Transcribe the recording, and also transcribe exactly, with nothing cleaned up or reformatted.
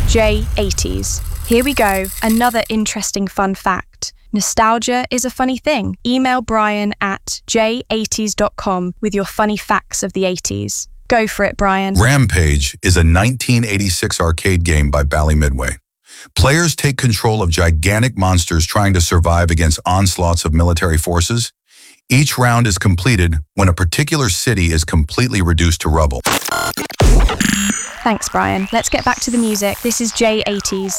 J eighties. Here we go, another interesting fun fact. Nostalgia is a funny thing. Email Brian at j eighties dot com with your funny facts of the eighties. Go for it, Brian. Rampage is a nineteen eighty-six arcade game by Bally Midway. Players take control of gigantic monsters trying to survive against onslaughts of military forces. Each round is completed when a particular city is completely reduced to rubble. Thanks, Brian. Let's get back to the music. This is J eighties.